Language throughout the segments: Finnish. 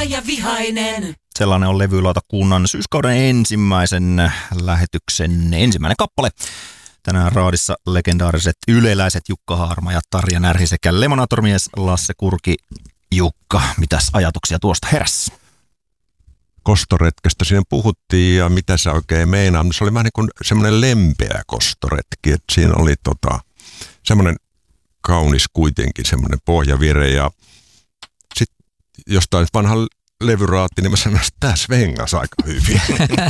ja vihainen. Sellainen on levylautakunnan syyskauden ensimmäisen lähetyksen ensimmäinen kappale. Tänään raadissa legendaariset yleläiset Jukka Haarma ja Tarja Närhi sekä Lemonatormies Lasse Kurki. Jukka, mitäs ajatuksia tuosta heräsi? Kostoretkestä siinä puhuttiin ja mitä se oikein meinaa. Se oli vähän niin kuin semmoinen lempeä kostoretki, että siinä oli semmoinen kaunis kuitenkin semmoinen pohjavire ja sitten jostain vanha levyraatti, niin mä sanoin, että tämä svengas aika hyvin.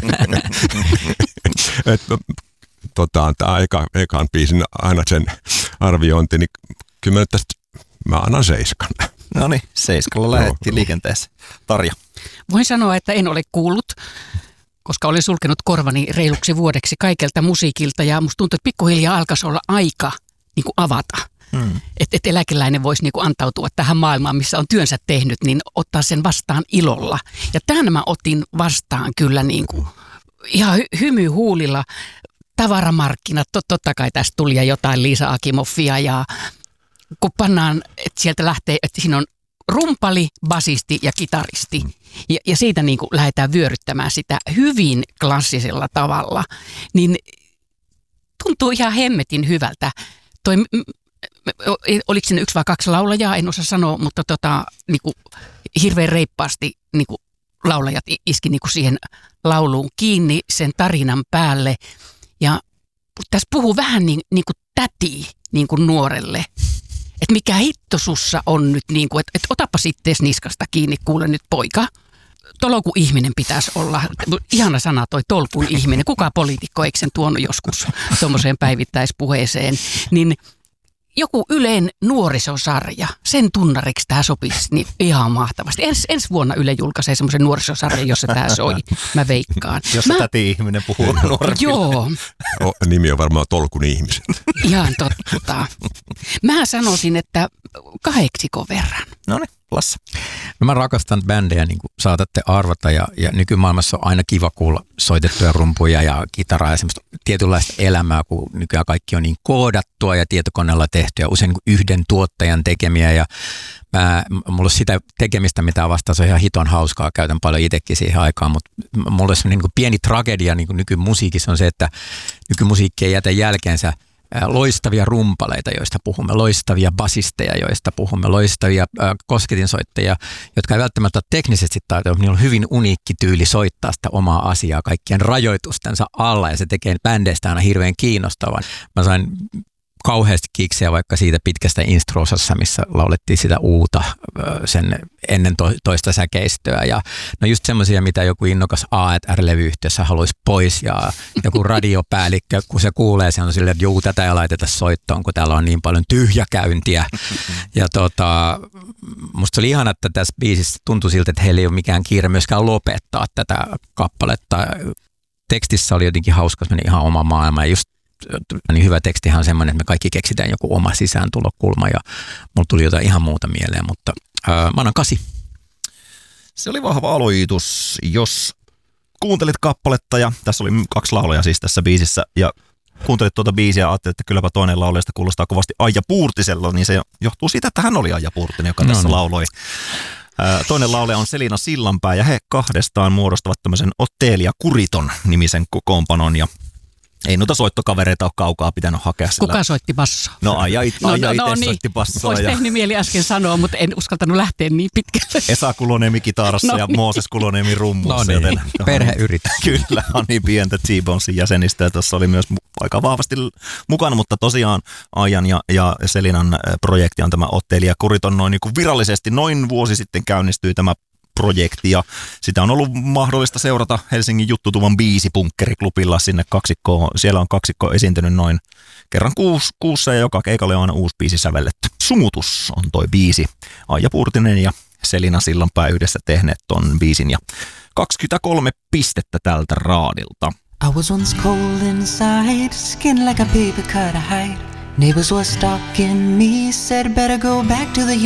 Tämä ekan biisin aina sen arviointi, niin kyllä mä annan 7. No niin, 7 lähdettiin liikenteessä. Tarja. Voin sanoa, että en ole kuullut, koska olen sulkenut korvani reiluksi vuodeksi kaikelta musiikilta ja musta tuntuu, että pikkuhiljaa alkaisi olla aika niin kuin avata. Että eläkeläinen voisi niin kuin antautua tähän maailmaan, missä on työnsä tehnyt, niin ottaa sen vastaan ilolla. Ja tämän mä otin vastaan kyllä niin kuin ihan hymyhuulilla. Tavaramarkkinat, totta kai tästä tuli ja jotain Liisa Akimoffia ja kun pannaan, että sieltä lähtee, että siinä on rumpali, basisti ja kitaristi. Ja siitä niin kuin lähdetään vyöryttämään sitä hyvin klassisella tavalla, niin tuntuu ihan hemmetin hyvältä. Oliko siinä 1 vai 2 laulajaa, en osaa sanoa, mutta niin kuin hirveän reippaasti niin kuin laulajat iski niin kuin siihen lauluun kiinni sen tarinan päälle. Ja tässä puhuu vähän niin kuin täti niin kuin nuorelle. Että mikä hitto sussa on nyt, niin kuin, että otapa sitten niskasta kiinni, kuule nyt poika. Tolkun ihminen pitäisi olla. Ihana sana toi tolkun ihminen. Kuka poliitikko eikö sen tuonut joskus tuommoiseen päivittäispuheeseen? Niin joku Ylen nuorisosarja, sen tunnariksi tämä sopisi niin ihan mahtavasti. Ensi vuonna Yle julkaisee semmoisen nuorisosarjan, jossa tämä soi. Mä veikkaan. Jossa täti-ihminen puhuu nuoremmille. Joo. Nimi on varmaan Tolkun ihmiset. Ihan totta. Mä sanoisin, että 8 verran. No niin, Lasse. No mä rakastan bändejä, niin kuin saatatte arvata, ja nykymaailmassa on aina kiva kuulla soitettuja rumpuja ja kitaraa ja semmoista tietynlaista elämää, kun nykyään kaikki on niin koodattua ja tietokoneella tehtyä, usein niin yhden tuottajan tekemiä, ja mulla on sitä tekemistä, mitä vastaan, se on ihan hiton hauskaa, käytän paljon itsekin siihen aikaan, mutta mulla on semmoinen niin pieni tragedia niin kuin nykymusiikissa on se, että nykymusiikki ei jätä jälkeensä loistavia rumpaleita, joista puhumme, loistavia basisteja, joista puhumme, loistavia kosketinsoittajia, jotka ei välttämättä ole teknisesti taitoja, mutta niillä on hyvin uniikki tyyli soittaa sitä omaa asiaa kaikkien rajoitustensa alla, ja se tekee bändeistä aina hirveän kiinnostavan. Mä sain kauheasti kiksejä vaikka siitä pitkästä instruosassa, missä laulettiin sitä uuta sen ennen toista säkeistöä. Ja no just semmoisia, mitä joku innokas A&R-levyyhtiössä haluaisi pois, ja joku radiopäällikkö, kun se kuulee, se on silleen, että juu, tätä ei laiteta soittoon, kun täällä on niin paljon tyhjäkäyntiä. Ja musta oli ihana, että tässä biisissä tuntui siltä, että heillä ei ole mikään kiire myöskään lopettaa tätä kappaletta. Tekstissä oli jotenkin hauska, semmoinen ihan oma maailma, ja just niin hyvä tekstihan on semmoinen, että me kaikki keksitään joku oma sisääntulokulma, ja mulla tuli jotain ihan muuta mieleen, mutta mä annan 8. Se oli vahva aloitus, jos kuuntelit kappaletta, ja tässä oli 2 laulajaa siis tässä biisissä, ja kuuntelit tuota biisiä ja ajattelit, että kylläpä toinen laulajasta kuulostaa kovasti Aija Puurtisella, niin se johtuu siitä, että hän oli Aija Puurtinen, joka tässä lauloi. Toinen laulaja on Selina Sillanpää, ja he kahdestaan muodostavat tämmöisen Ottelia Kuriton nimisen kokoonpanon, ja ei noita soittokavereita ole kaukaa pitänyt hakea sillä. Kuka soitti bassoa? No Aija itse soitti bassoa. Olisi tehnyt mieli äsken sanoa, mutta en uskaltanut lähteä niin pitkälle. Esa Kuloniemi kitarassa ja Mooses Kuloniemi rummussa. No niin, perheyritys. Kyllä, on niin pientä T-Bonesin jäsenistä, ja tuossa oli myös aika vahvasti mukana, mutta tosiaan Aijan ja Selinan projekti on tämä Ottelia Kuriton noin niin kuin virallisesti noin vuosi sitten käynnistyi tämä projekti, ja sitä on ollut mahdollista seurata Helsingin Juttutuvan biisipunkkeriklubilla sinne kaksikkoon. Siellä on kaksikko esiintynyt noin kerran kuussa, ja joka keikalle on aina uusi biisi sävelletty. Sumutus on toi biisi. Aija Puurtinen ja Selina Sillanpää yhdessä tehneet ton biisin, ja 23 pistettä tältä raadilta. I was once cold inside, skin like a paper cut I hide. Neighbors were stalking me, said better go back to the